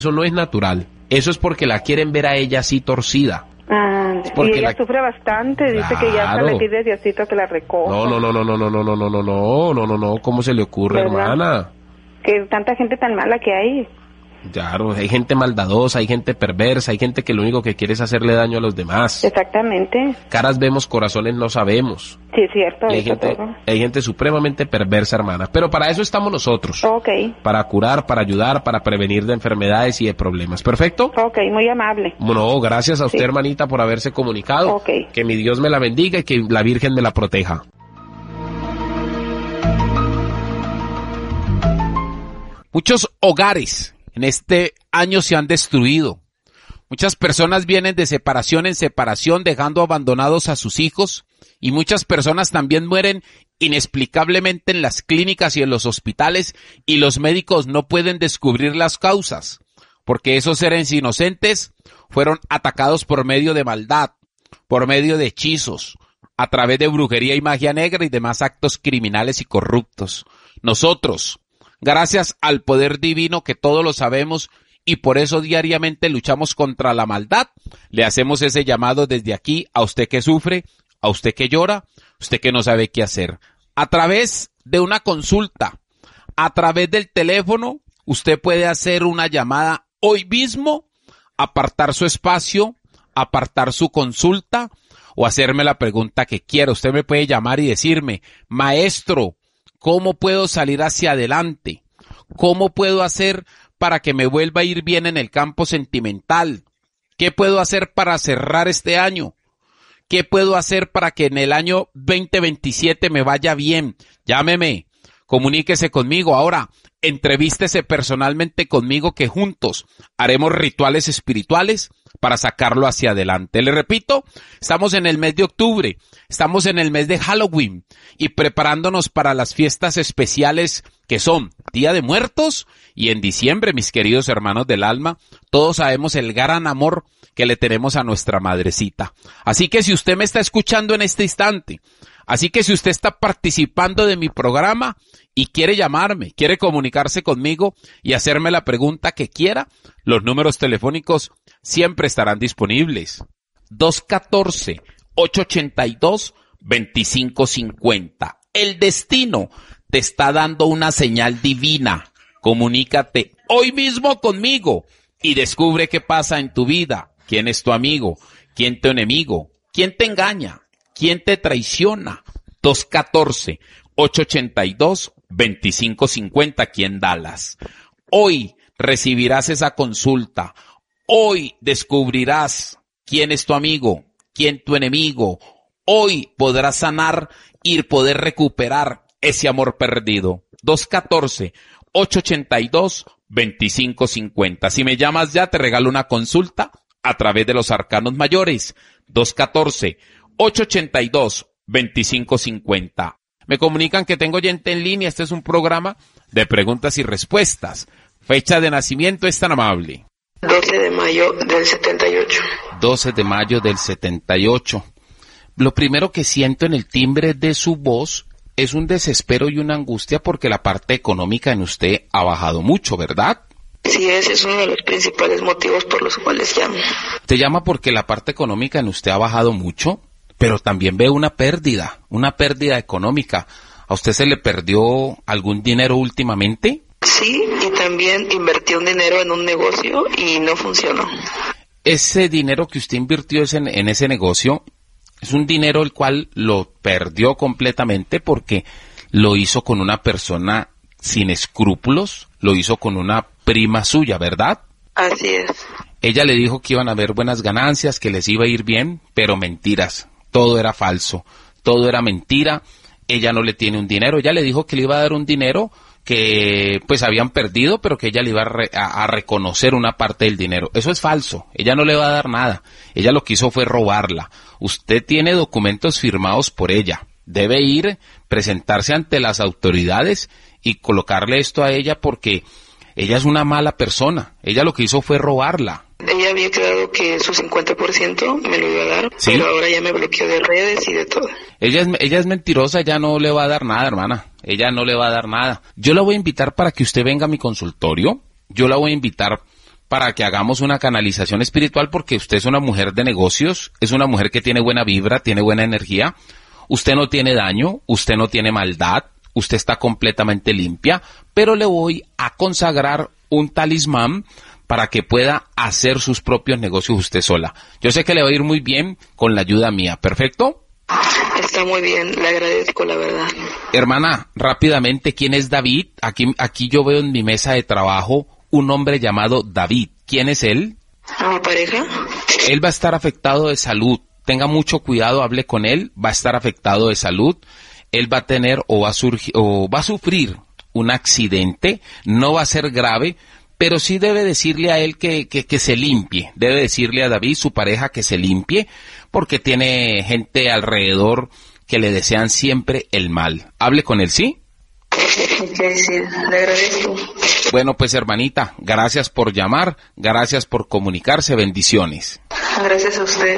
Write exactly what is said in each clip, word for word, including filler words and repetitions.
Eso no es natural. Eso es porque la quieren ver a ella así torcida. Ah, y ella la... sufre bastante, dice claro. que ya hasta le pide a Diosito que la recoja. No, no, no, no, no, no, no, no, no, no, no, no, no, no, ¿cómo se le ocurre, ¿verdad? Hermana? Que tanta gente tan mala que hay. Claro, hay gente maldadosa, hay gente perversa, hay gente que lo único que quiere es hacerle daño a los demás. Exactamente. Caras vemos, corazones no sabemos. Sí, es cierto. Y hay, gente, hay gente supremamente perversa, hermana. Pero para eso estamos nosotros. Ok. Para curar, para ayudar, para prevenir de enfermedades y de problemas. ¿Perfecto? Ok, muy amable. Bueno, gracias a usted, sí. hermanita, por haberse comunicado. Ok. Que mi Dios me la bendiga y que la Virgen me la proteja. Muchos hogares en este año se han destruido. Muchas personas vienen de separación en separación, dejando abandonados a sus hijos, y muchas personas también mueren inexplicablemente en las clínicas y en los hospitales, y los médicos no pueden descubrir las causas, porque esos seres inocentes fueron atacados por medio de maldad, por medio de hechizos, a través de brujería y magia negra y demás actos criminales y corruptos. Nosotros, gracias al poder divino que todo lo sabemos y por eso diariamente luchamos contra la maldad, le hacemos ese llamado desde aquí a usted que sufre, a usted que llora, usted que no sabe qué hacer. A través de una consulta, a través del teléfono, usted puede hacer una llamada hoy mismo, apartar su espacio, apartar su consulta o hacerme la pregunta que quiera. Usted me puede llamar y decirme, maestro, ¿cómo puedo salir hacia adelante? ¿Cómo puedo hacer para que me vuelva a ir bien en el campo sentimental? ¿Qué puedo hacer para cerrar este año? ¿Qué puedo hacer para que en el año veinte veintisiete me vaya bien? Llámeme, comuníquese conmigo. Ahora, entrevístese personalmente conmigo que juntos haremos rituales espirituales para sacarlo hacia adelante. Le repito, estamos en el mes de octubre, estamos en el mes de Halloween y preparándonos para las fiestas especiales que son Día de Muertos y en diciembre, mis queridos hermanos del alma, todos sabemos el gran amor que le tenemos a nuestra madrecita. Así que si usted me está escuchando en este instante, así que si usted está participando de mi programa y quiere llamarme, quiere comunicarse conmigo y hacerme la pregunta que quiera, los números telefónicos siempre estarán disponibles. dos uno cuatro, ocho ocho dos, dos cinco cinco cero. El destino te está dando una señal divina. Comunícate hoy mismo conmigo y descubre qué pasa en tu vida. ¿Quién es tu amigo? ¿Quién tu enemigo? ¿Quién te engaña? ¿Quién te traiciona? dos uno cuatro, ocho ocho dos, dos cinco cinco cero aquí en Dallas. Hoy recibirás esa consulta. Hoy descubrirás quién es tu amigo, quién tu enemigo. Hoy podrás sanar y poder recuperar ese amor perdido. dos uno cuatro, ocho ocho dos, dos cinco cinco cero. Si me llamas ya, te regalo una consulta a través de los arcanos mayores. dos uno cuatro, ocho ocho dos, dos cinco cinco cero. Me comunican que tengo oyente en línea. Este es un programa de preguntas y respuestas. Fecha de nacimiento es tan amable. doce de mayo del setenta y ocho. doce de mayo del setenta y ocho. Lo primero que siento en el timbre de su voz es un desespero y una angustia porque la parte económica en usted ha bajado mucho, ¿verdad? Sí, ese es uno de los principales motivos por los cuales llamo. Te llama porque la parte económica en usted ha bajado mucho, pero también veo una pérdida, una pérdida económica. ¿A usted se le perdió algún dinero últimamente? Sí, y también invertí un dinero en un negocio y no funcionó. Ese dinero que usted invirtió en, en ese negocio es un dinero el cual lo perdió completamente porque lo hizo con una persona sin escrúpulos, lo hizo con una prima suya, ¿verdad? Así es. Ella le dijo que iban a haber buenas ganancias, que les iba a ir bien, pero mentiras. Todo era falso, todo era mentira. Ella no le tiene un dinero. Ella le dijo que le iba a dar un dinero que pues habían perdido, pero que ella le iba a, re, a, a reconocer una parte del dinero. Eso es falso. Ella no le va a dar nada. Ella lo que hizo fue robarla. Usted tiene documentos firmados por ella. Debe ir, presentarse ante las autoridades y colocarle esto a ella porque ella es una mala persona. Ella lo que hizo fue robarla. Ella había quedado que su cincuenta por ciento me lo iba a dar, ¿sí? Pero ahora ya me bloqueó de redes y de todo. Ella es, ella es mentirosa, ella no le va a dar nada, hermana. Ella no le va a dar nada. Yo la voy a invitar para que usted venga a mi consultorio. Yo la voy a invitar para que hagamos una canalización espiritual, porque usted es una mujer de negocios, es una mujer que tiene buena vibra, tiene buena energía, usted no tiene daño, usted no tiene maldad, usted está completamente limpia, pero le voy a consagrar un talismán para que pueda hacer sus propios negocios usted sola. Yo sé que le va a ir muy bien con la ayuda mía, ¿perfecto? Está muy bien, le agradezco, la verdad. Hermana, rápidamente, ¿quién es David? Aquí, aquí yo veo en mi mesa de trabajo un hombre llamado David. ¿Quién es él? ¿Mi pareja? Él va a estar afectado de salud. Tenga mucho cuidado, hable con él. Va a estar afectado de salud. Él va a tener o va a surgir o va a sufrir un accidente. No va a ser grave, pero sí debe decirle a él que, que, que se limpie. Debe decirle a David, su pareja, que se limpie, porque tiene gente alrededor que le desean siempre el mal. Hable con él, ¿sí? Ok, sí, le agradezco. Bueno, pues hermanita, gracias por llamar, gracias por comunicarse, bendiciones. Gracias a usted.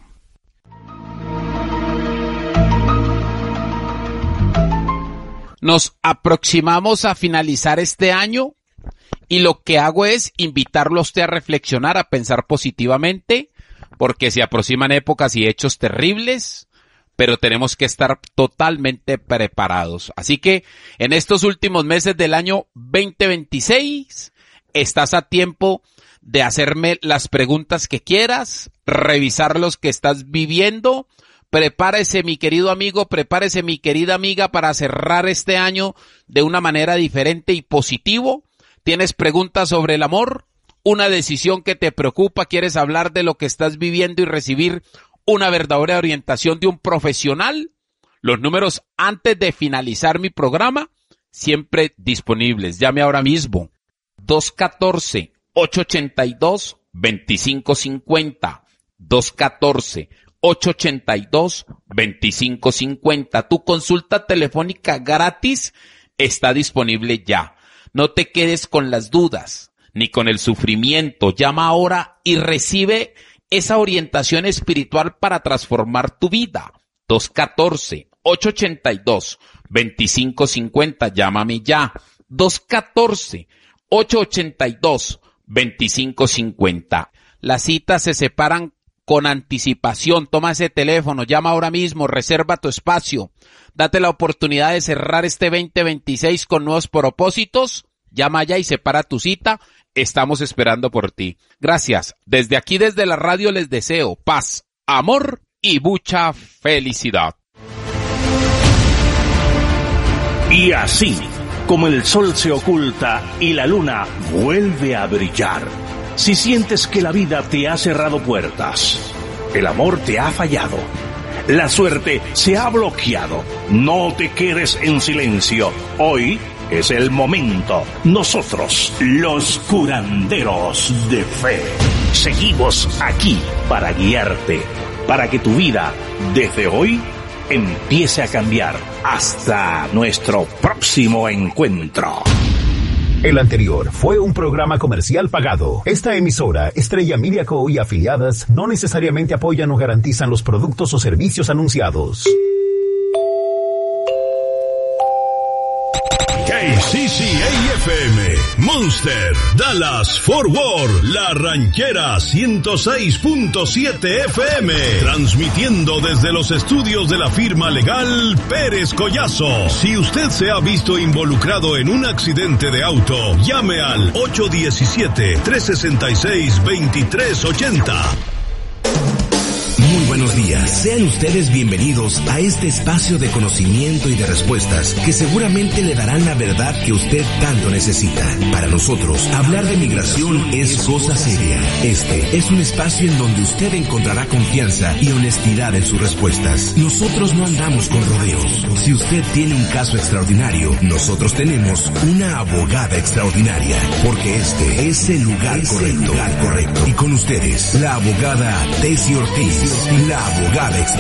Nos aproximamos a finalizar este año y lo que hago es invitarlo a usted a reflexionar, a pensar positivamente, porque se aproximan épocas y hechos terribles, pero tenemos que estar totalmente preparados. Así que en estos últimos meses del año veinte veintiséis estás a tiempo de hacerme las preguntas que quieras, revisar los que estás viviendo. Prepárese, mi querido amigo, prepárese, mi querida amiga, para cerrar este año de una manera diferente y positivo. ¿Tienes preguntas sobre el amor? ¿Una decisión que te preocupa? ¿Quieres hablar de lo que estás viviendo y recibir una verdadera orientación de un profesional? Los números antes de finalizar mi programa, siempre disponibles. Llame ahora mismo. dos uno cuatro, ocho ocho dos, dos cinco cinco cero. dos uno cuatro, ocho ocho dos, dos cinco cinco cero. Tu consulta telefónica gratis está disponible ya. No te quedes con las dudas ni con el sufrimiento. Llama ahora y recibe esa orientación espiritual para transformar tu vida. dos uno cuatro, ocho ocho dos, dos cinco cinco cero. Llámame ya. dos uno cuatro, ocho ocho dos, dos cinco cinco cero. Las citas se separan con anticipación. Toma ese teléfono, llama ahora mismo, reserva tu espacio. Date la oportunidad de cerrar este veinte veintiséis con nuevos propósitos. Llama ya y separa tu cita. Estamos esperando por ti. Gracias. Desde aquí, desde la radio, les deseo paz, amor y mucha felicidad. Y así, como el sol se oculta y la luna vuelve a brillar, si sientes que la vida te ha cerrado puertas, el amor te ha fallado, la suerte se ha bloqueado, no te quedes en silencio. Hoy es el momento. Nosotros, los curanderos de fe, seguimos aquí para guiarte, para que tu vida, desde hoy, empiece a cambiar. Hasta nuestro próximo encuentro. El anterior fue un programa comercial pagado. Esta emisora, Estrella Media Co. y afiliadas, no necesariamente apoyan o garantizan los productos o servicios anunciados. K C C A F M, Monster, Dallas, Fort Worth, La Ranchera ciento seis punto siete F M, transmitiendo desde los estudios de la firma legal Pérez Collazo. Si usted se ha visto involucrado en un accidente de auto, llame al ocho uno siete, tres seis seis, dos tres ocho cero. Muy buenos días, sean ustedes bienvenidos a este espacio de conocimiento y de respuestas que seguramente le darán la verdad que usted tanto necesita. Para nosotros, hablar de migración es cosa seria. Este es un espacio en donde usted encontrará confianza y honestidad en sus respuestas. Nosotros no andamos con rodeos. Si usted tiene un caso extraordinario, nosotros tenemos una abogada extraordinaria, porque este es el lugar, es correcto. El lugar correcto. Y con ustedes, la abogada Tessie Ortiz. La abogada extraordinaria.